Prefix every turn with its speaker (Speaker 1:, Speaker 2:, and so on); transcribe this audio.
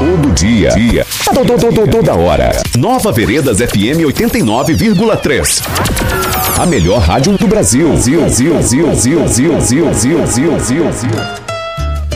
Speaker 1: todo dia. Toda hora. Nova Veredas FM 89,3. A melhor rádio do Brasil. Zil.